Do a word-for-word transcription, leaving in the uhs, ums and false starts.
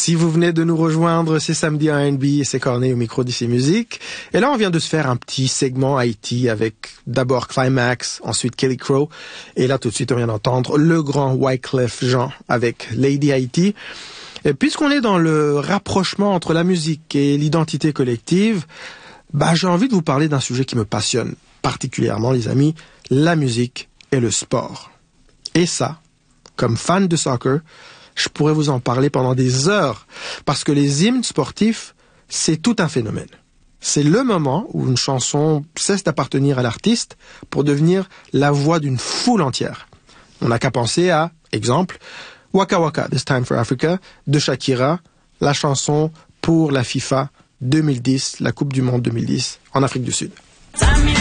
Si vous venez de nous rejoindre, c'est Samedi en R and B et c'est Corné au micro d'Ici Musique. Et là, on vient de se faire un petit segment Haïti avec d'abord Climax, ensuite Kelly Crow. Et là, tout de suite, on vient d'entendre le grand Wyclef Jean avec Lady Haïti. Et puisqu'on est dans le rapprochement entre la musique et l'identité collective, bah, j'ai envie de vous parler d'un sujet qui me passionne particulièrement, les amis, la musique et le sport. Et ça, comme fan de soccer, je pourrais vous en parler pendant des heures, parce que les hymnes sportifs, c'est tout un phénomène. C'est le moment où une chanson cesse d'appartenir à l'artiste pour devenir la voix d'une foule entière. On n'a qu'à penser à, exemple, Waka Waka, This Time for Africa, de Shakira, la chanson pour la FIFA deux mille dix, la Coupe du Monde deux mille dix, en Afrique du Sud. Time